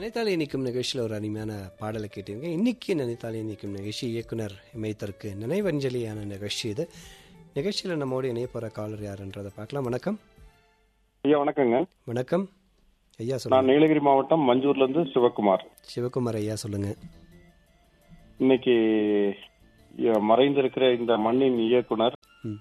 நினைத்தாலே இனிக்கும் நிகழ்ச்சியில் ஒரு அருமையான பாடலை கேட்டீங்க. இன்னைக்கு நினைத்தாலே இனிக்கும் நிகழ்ச்சி இயக்குனர் இமைத்தருக்கு நினைவஞ்சலியான நிகழ்ச்சி. இது நிகழ்ச்சியில் நம்மோடு இணைய போகிற காலர் யாருன்றதை பார்க்கலாம். வணக்கம் ஐயா. வணக்கங்க. வணக்கம் ஐயா, நான் சொல்லுங்க. நீலகிரி மாவட்டம் மஞ்சூர்லேருந்து சிவகுமார். சிவகுமார் ஐயா, சொல்லுங்க. இன்னைக்கு மறைந்திருக்கிற இந்த மண்ணின் இயக்குனர் ம்.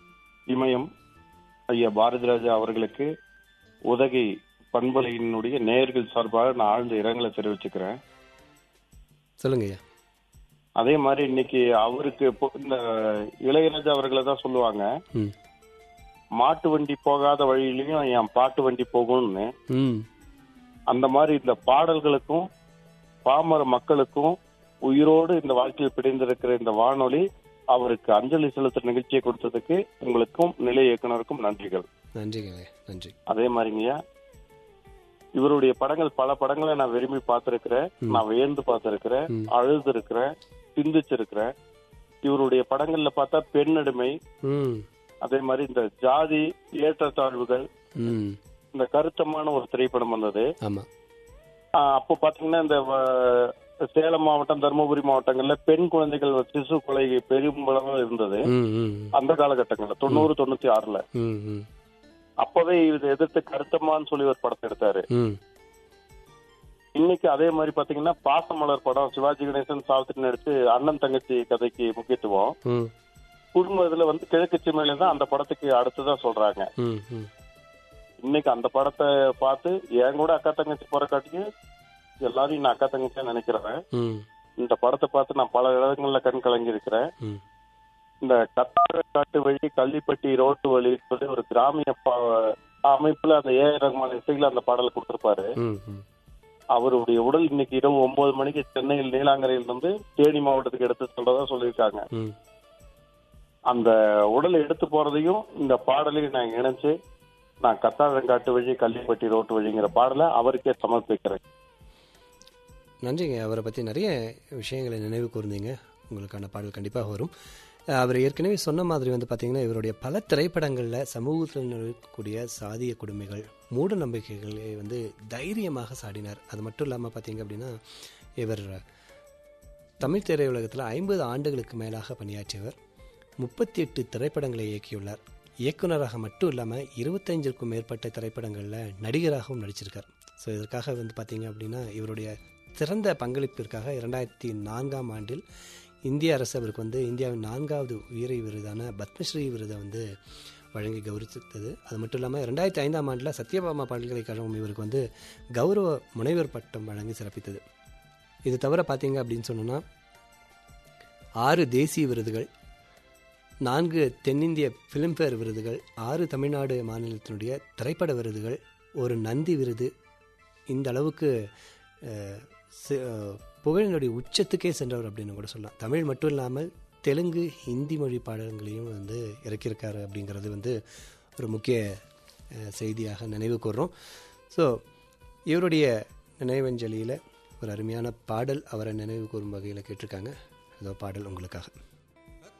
இமயம் ஐயா பாரதிராஜா அவர்களுக்கு உதகை பண்பலையினுடைய நேயர்கள் சார்பாக நான் ஆழ்ந்த இரங்கலை தெரிவிச்சுக்கிறேன். சொல்லுங்க ஐயா. அதே மாதிரி இன்னைக்கு அவருக்கு இந்த இளையராஜா அவர்களை தான் சொல்லுவாங்க, ம். மாட்டு வண்டி போகாத வழியிலையும் என் பாட்டு வண்டி போகும்னு. ம். அந்த மாதிரி இந்த பாடல்களுக்கும் பாமர மக்களுக்கும் உயிரோடு இந்த வாழ்க்கையில் பிடிந்திருக்கிற இந்த வானொலி அவருக்கு அஞ்சலி செலுத்துற நிகழ்ச்சியை கொடுத்ததுக்கு உங்களுக்கும் நிலைய இயக்குனருக்கும் நன்றிகள். நன்றிங்க ஐயா, நன்றி. அதே மாதிரிங்கய்யா, இவருடைய படங்கள் பல படங்களை நான் விரும்பி பார்த்திருக்கிறேன், நான் வியந்து பார்த்திருக்கிறேன், அழுது இருக்கிறேன், சிந்திச்சிருக்கிறேன். இவருடைய படங்கள்ல பார்த்தா பெண்ணடிமை, ம். அதே மாதிரி இந்த ஜாதி ஏற்றத்தாழ்வுகள், ம். இந்த கருத்தமான ஒரு திரைப்படம் வந்தது. ஆமா. அப்போ பாத்தீங்கன்னா இந்த சேலம் மாவட்டம் தருமபுரி மாவட்டங்கள்ல பெண் குழந்தைகள் சிசு கொலை பெரும்பளவு இருந்தது. ம். ம். அந்த காலகட்டங்கள்ல 90-96ல ம். ம். அப்பவே இதை எதிர்த்து கருத்தமான்னு சொல்லி ஒரு படத்தை எடுத்தாரு. ம். இன்னைக்கு அதே மாதிரி பாத்தீங்கன்னா பாசமலர் படம் சிவாஜி கணேசன் சாவித்திரி நடிச்சு அண்ணன் தங்கச்சி கதைக்கு முக்கியத்துவம். ம். குடும்ப இதுல கிழக்கு சீமையில தான் அந்த படத்துக்கு அடுத்ததான் சொல்றாங்க. ம். ம். இன்னைக்கு அந்த படத்தை பார்த்து என் கூட அக்கா தங்கச்சி போறக்காட்டிக்கு எல்லாரையும் நான் அக்கா தங்கச்சியா நினைக்கிறேன். ம். இந்த படத்தை பார்த்து நான் பல இடங்கள்ல கண் கலங்கி இருக்கிறேன். ம். இந்த கத்தாழ காட்டு வழி கள்ளிப்பட்டி ரோட்டு வழி சொல்லி ஒரு கிராமிய அமைப்புல அந்த ஏஆர் ரஹ்மான் இசையில அந்த பாடல் கொடுத்திருப்பாரு. ம். ம். அவருடைய உடல் இன்னைக்கு இரவு 9 மணிக்கு சென்னையில் நீலாங்கரையில் இருந்து தேனி மாவட்டத்துக்கு எடுத்து சொல்றதா சொல்லியிருக்காங்க. ம். அந்த உடலை எடுத்து போறதையும் இந்த பாடலையும் நான் இணைச்சு நான் கத்தாழங்காட்டு வழி கள்ளிப்பட்டி ரோட்டு வழிங்கிற பாடலை அவருக்கே சமர்ப்பிக்கிறேன். நன்றிங்க. அவரை பற்றி நிறைய விஷயங்களை நினைவு கூர்ந்தீங்க. உங்களுக்கான பாடல் கண்டிப்பாக வரும். அவர் ஏற்கனவே சொன்ன மாதிரி பார்த்தீங்கன்னா இவருடைய பல திரைப்படங்களில் சமூகத்தில் இருக்கக்கூடிய சாதிய கொடுமைகள், மூட நம்பிக்கைகளை தைரியமாக சாடினார். அது மட்டும் இல்லாமல் பார்த்தீங்க அப்படின்னா இவர் தமிழ் திரையுலகத்தில் 50 ஆண்டுகளுக்கு மேலாக பணியாற்றியவர். 38 திரைப்படங்களை இயக்கியுள்ளார். இயக்குனராக மட்டும் இல்லாமல் 25க்கும் மேற்பட்ட திரைப்படங்களில் நடிகராகவும் நடிச்சிருக்கார். ஸோ இதற்காக பார்த்தீங்க அப்படின்னா இவருடைய சிறந்த பங்களிப்பிற்காக 2004ஆம் ஆண்டில் இந்திய அரசு அவருக்கு இந்தியாவின் 4வது உயரிய விருதான பத்மஸ்ரீ விருதை வழங்கி கௌரவித்தது. அது மட்டும் இல்லாமல் 2005ஆம் ஆண்டில் சத்யபாமா பல்கலைக்கழகம் இவருக்கு கௌரவ முனைவர் பட்டம் வழங்கி சிறப்பித்தது. இது தவிர பார்த்தீங்க அப்படின்னு சொன்னோன்னா 6 தேசிய விருதுகள், 4 தென்னிந்திய ஃபிலிம்ஃபேர் விருதுகள், 6 தமிழ்நாடு மாநிலத்தினுடைய திரைப்பட விருதுகள், ஒரு நந்தி விருது. இந்த அளவுக்கு புகழினுடைய உச்சத்துக்கே சென்றவர் அப்படின்னு கூட சொல்லலாம். தமிழ் மட்டும் இல்லாமல் தெலுங்கு, ஹிந்தி மொழி பாடல்களையும் இறக்கியிருக்காரு அப்படிங்கிறது ஒரு முக்கிய செய்தியாக நினைவு கூர்றோம். ஸோ இவருடைய நினைவஞ்சலியில் ஒரு அருமையான பாடல் அவரை நினைவு கூறும் வகையில் கேட்டிருக்காங்க. ஏதோ பாடல் உங்களுக்காக.